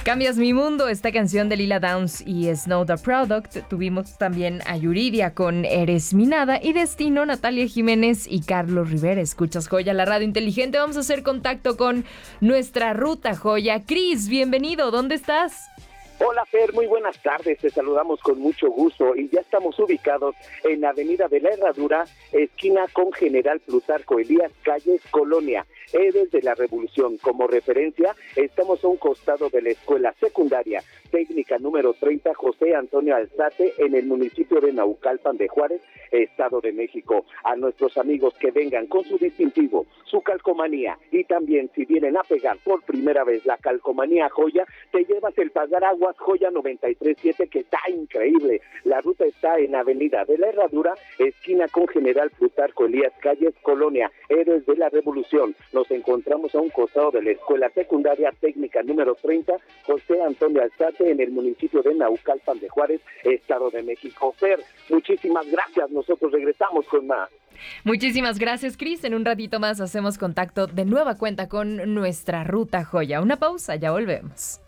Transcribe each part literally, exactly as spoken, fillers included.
Cambias mi mundo, esta canción de Lila Downs y Snow the Product. Tuvimos también a Yuridia con Eres mi nada y Destino, Natalia Jiménez y Carlos Rivera. Escuchas Joya, la radio inteligente. Vamos a hacer contacto con nuestra ruta Joya. Cris, bienvenido, ¿dónde estás? Hola Fer, muy buenas tardes, te saludamos con mucho gusto y ya estamos ubicados en Avenida de la Herradura, esquina con General Plutarco Elías, calles Colonia, Héroes de la Revolución. Como referencia, estamos a un costado de la escuela secundaria técnica número treinta José Antonio Alzate en el municipio de Naucalpan de Juárez, Estado de México. A nuestros amigos que vengan con su distintivo, su calcomanía y también si vienen a pegar por primera vez la calcomanía Joya, te llevas el Pagaraguas Joya noventa y tres siete que está increíble. La ruta está en Avenida de la Herradura, esquina con General Plutarco Elías, calles Colonia, Héroes de la Revolución. Nos encontramos a un costado de la escuela secundaria técnica número treinta José Antonio Alzate en el municipio de Naucalpan de Juárez, Estado de México. Fer, muchísimas gracias, nosotros regresamos con más. Muchísimas gracias, Cris. En un ratito más hacemos contacto de nueva cuenta con nuestra ruta Joya. Una pausa, ya volvemos.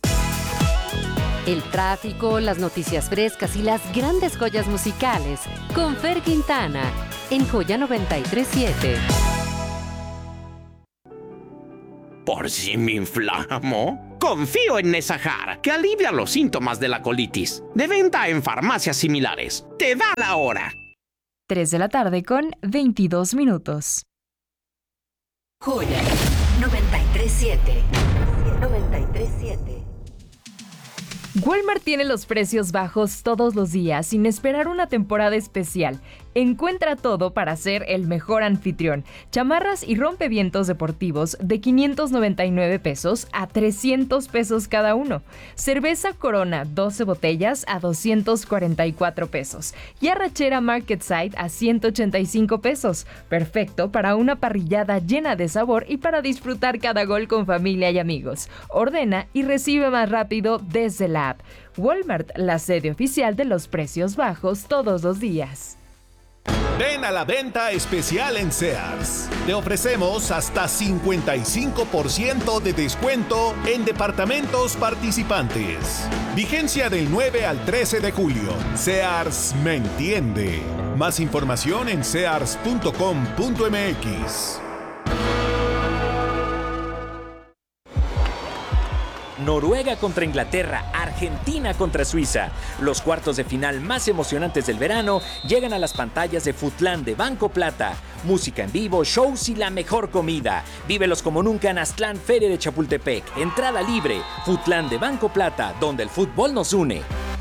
El tráfico, las noticias frescas y las grandes joyas musicales con Fer Quintana en Joya noventa y tres siete. ¿Por si me inflamo? Confío en Nesajar, que alivia los síntomas de la colitis. De venta en farmacias similares. Te da la hora. tres de la tarde con veintidós minutos. Joya noventa y tres siete. noventa y tres siete. Walmart tiene los precios bajos todos los días sin esperar una temporada especial. Encuentra todo para ser el mejor anfitrión. Chamarras y rompevientos deportivos de quinientos noventa y nueve pesos a trescientos pesos cada uno. Cerveza Corona doce botellas a doscientos cuarenta y cuatro pesos. Y arrachera Marketside a ciento ochenta y cinco pesos. Perfecto para una parrillada llena de sabor y para disfrutar cada gol con familia y amigos. Ordena y recibe más rápido desde la app. Walmart, la sede oficial de los precios bajos todos los días. Ven a la venta especial en Sears. Te ofrecemos hasta cincuenta y cinco por ciento de descuento en departamentos participantes. Vigencia del nueve al trece de julio. Sears me entiende. Más información en sears punto com punto m x. Noruega contra Inglaterra, Argentina contra Suiza. Los cuartos de final más emocionantes del verano llegan a las pantallas de Futland de Banco Plata. Música en vivo, shows y la mejor comida. Vívelos como nunca en Aztlán Feria de Chapultepec. Entrada libre. Futland de Banco Plata, donde el fútbol nos une.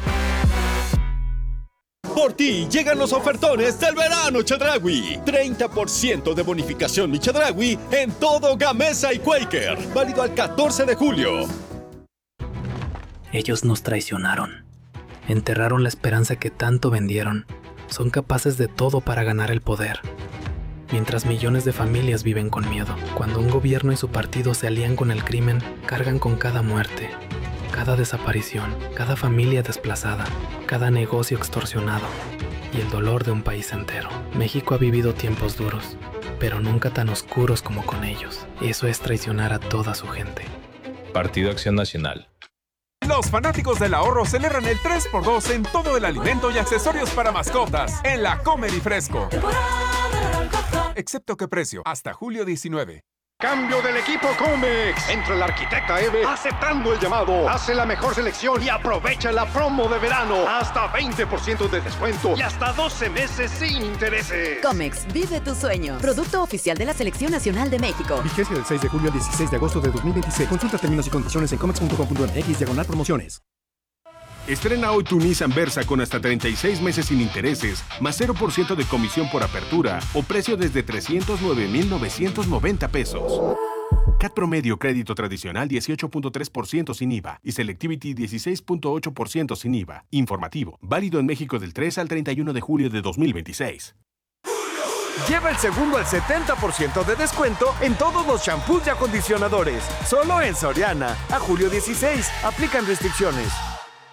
Por ti llegan los ofertones del verano Chedraui. treinta por ciento de bonificación Mi Chedraui en todo Gamesa y Quaker. Válido al catorce de julio. Ellos nos traicionaron. Enterraron la esperanza que tanto vendieron. Son capaces de todo para ganar el poder. Mientras millones de familias viven con miedo. Cuando un gobierno y su partido se alían con el crimen, cargan con cada muerte, cada desaparición, cada familia desplazada, cada negocio extorsionado y el dolor de un país entero. México ha vivido tiempos duros, pero nunca tan oscuros como con ellos. Eso es traicionar a toda su gente. Partido Acción Nacional. Los fanáticos del ahorro celebran el tres por dos en todo el alimento y accesorios para mascotas en la Comer y Fresco. Excepto que precio, hasta julio diecinueve. Cambio del equipo Comex. Entra el arquitecta Eve aceptando el llamado. Hace la mejor selección y aprovecha la promo de verano. Hasta veinte por ciento de descuento y hasta doce meses sin intereses. Comex, vive tu sueño. Producto oficial de la Selección Nacional de México. Vigencia del seis de julio al dieciséis de agosto de dos mil veintiséis. Consulta términos y condiciones en comex punto com punto m x diagonal promociones. Estrena hoy tu Nissan Versa con hasta treinta y seis meses sin intereses, más cero por ciento de comisión por apertura o precio desde trescientos nueve mil novecientos noventa pesos. C A T promedio crédito tradicional dieciocho punto tres por ciento sin I V A y Selectivity dieciséis punto ocho por ciento sin I V A. Informativo, válido en México del tres al treinta y uno de julio de dos mil veintiséis. Lleva el segundo al setenta por ciento de descuento en todos los shampoos y acondicionadores. Solo en Soriana. A julio dieciséis. Aplican restricciones.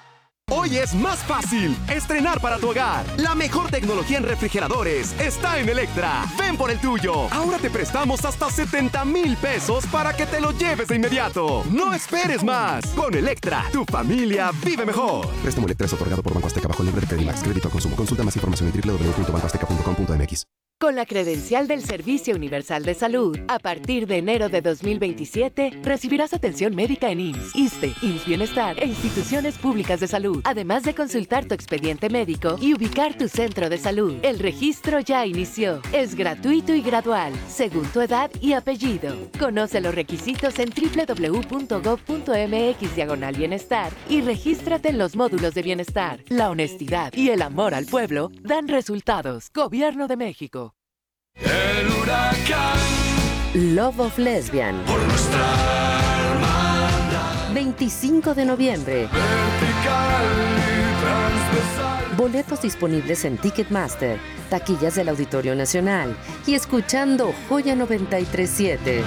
Hoy es más fácil estrenar para tu hogar. La mejor tecnología en refrigeradores está en Electra. Ven por el tuyo. Ahora te prestamos hasta setenta mil pesos para que te lo lleves de inmediato. No esperes más. Con Electra, tu familia vive mejor. Préstamo Electra es otorgado por Banco Azteca bajo el nombre de Credimax. Crédito al consumo. Consulta más información en doble u doble u doble u punto banco azteca punto com punto m x. Con la credencial del Servicio Universal de Salud, a partir de enero de dos mil veintisiete, recibirás atención médica en I M S S, ISSSTE, I M S S Bienestar e instituciones públicas de salud, además de consultar tu expediente médico y ubicar tu centro de salud. El registro ya inició. Es gratuito y gradual, según tu edad y apellido. Conoce los requisitos en doble u doble u doble u punto gob punto m x diagonal bienestar y regístrate en los módulos de bienestar. La honestidad y el amor al pueblo dan resultados. Gobierno de México. El huracán. Love of Lesbian. Por nuestra hermandad. veinticinco de noviembre. Vertical y transversal. Boletos disponibles en Ticketmaster, taquillas del Auditorio Nacional y escuchando Joya noventa y tres punto siete.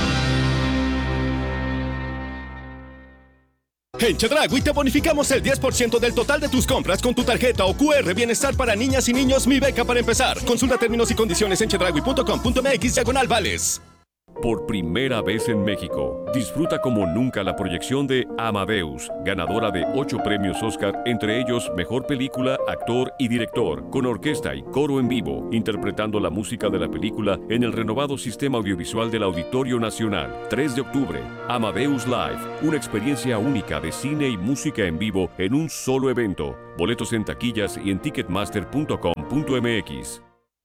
En Chedraui te bonificamos el diez por ciento del total de tus compras con tu tarjeta o cu erre Bienestar para niñas y niños Mi Beca para empezar. Consulta términos y condiciones en chedraui punto com punto m x diagonal vales. Por primera vez en México, disfruta como nunca la proyección de Amadeus, ganadora de ocho premios Oscar, entre ellos Mejor Película, Actor y Director, con orquesta y coro en vivo, interpretando la música de la película en el renovado sistema audiovisual del Auditorio Nacional. tres de octubre, Amadeus Live, una experiencia única de cine y música en vivo en un solo evento. Boletos en taquillas y en ticketmaster punto com punto m x.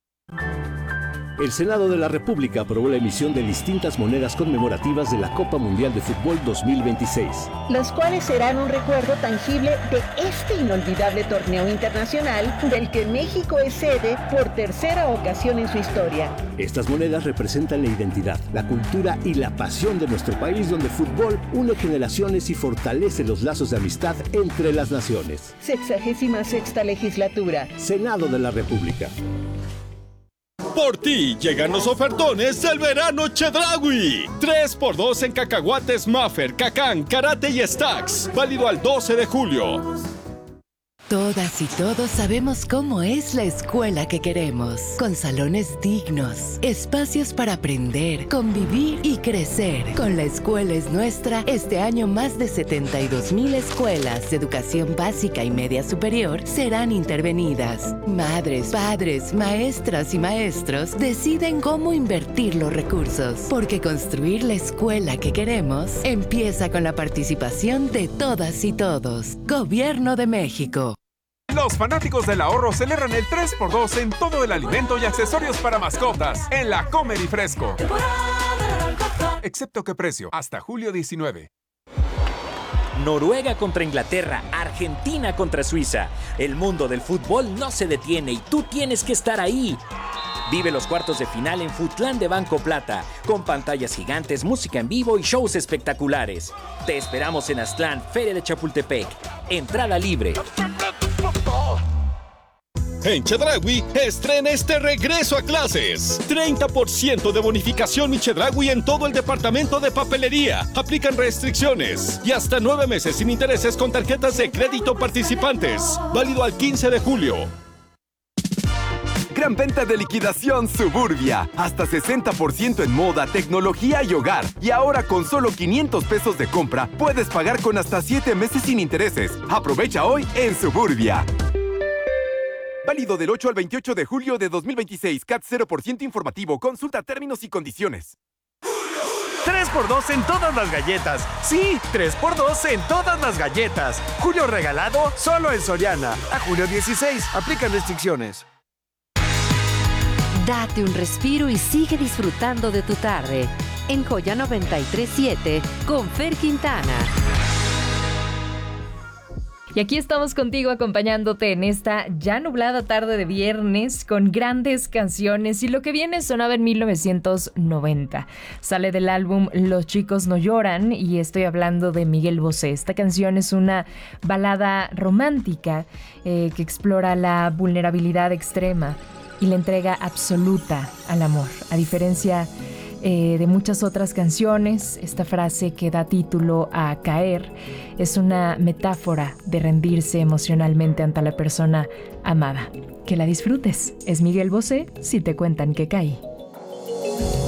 El Senado de la República aprobó la emisión de distintas monedas conmemorativas de la Copa Mundial de Fútbol dos mil veintiséis. Las cuales serán un recuerdo tangible de este inolvidable torneo internacional del que México es sede por tercera ocasión en su historia. Estas monedas representan la identidad, la cultura y la pasión de nuestro país, donde el fútbol une generaciones y fortalece los lazos de amistad entre las naciones. Sexagésima sexta legislatura. Senado de la República. Por ti llegan los ofertones del verano Chedraui. tres por dos en cacahuates Maffer, Cacán, Karate y Stacks. Válido al doce de julio. Todas y todos sabemos cómo es la escuela que queremos, con salones dignos, espacios para aprender, convivir y crecer. Con La Escuela es Nuestra, este año más de setenta y dos mil escuelas de educación básica y media superior serán intervenidas. Madres, padres, maestras y maestros deciden cómo invertir los recursos, porque construir la escuela que queremos empieza con la participación de todas y todos. Gobierno de México. Los fanáticos del ahorro celebran el tres por dos en todo el alimento y accesorios para mascotas en la Comer y Fresco. Excepto que precio, hasta julio diecinueve. Noruega contra Inglaterra, Argentina contra Suiza. El mundo del fútbol no se detiene y tú tienes que estar ahí. Vive los cuartos de final en Futlán de Banco Plata, con pantallas gigantes, música en vivo y shows espectaculares. Te esperamos en Aztlán, Feria de Chapultepec. Entrada libre. En Chedraui, estrena este regreso a clases. treinta por ciento de bonificación Mi Chedraui en todo el departamento de papelería. Aplican restricciones. Y hasta nueve meses sin intereses con tarjetas de crédito participantes. Válido al quince de julio. Gran venta de liquidación Suburbia. Hasta sesenta por ciento en moda, tecnología y hogar. Y ahora con solo quinientos pesos de compra, puedes pagar con hasta siete meses sin intereses. Aprovecha hoy en Suburbia. Válido del ocho al veintiocho de julio de dos mil veintiséis. C A T cero por ciento informativo. Consulta términos y condiciones. tres por dos en todas las galletas. Sí, tres por dos en todas las galletas. Julio regalado solo en Soriana. A julio dieciséis. Aplican restricciones. Date un respiro y sigue disfrutando de tu tarde. En Joya noventa y tres punto siete con Fer Quintana. Y aquí estamos contigo acompañándote en esta ya nublada tarde de viernes con grandes canciones. Y lo que viene sonaba en mil novecientos noventa. Sale del álbum Los chicos no lloran y estoy hablando de Miguel Bosé. Esta canción es una balada romántica eh, que explora la vulnerabilidad extrema y la entrega absoluta al amor. A diferencia eh, de muchas otras canciones. Esta frase que da título a Caer es una metáfora de rendirse emocionalmente ante la persona amada. Que la disfrutes. Es Miguel Bosé, Si te cuentan que caí.